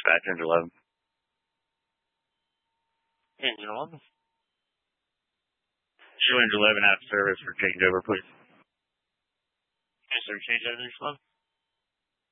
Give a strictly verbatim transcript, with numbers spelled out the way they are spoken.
dispatch, engine eleven. Engine eleven. Show engine eleven out of service for changeover, please. Yes, sir. Change that engine eleven.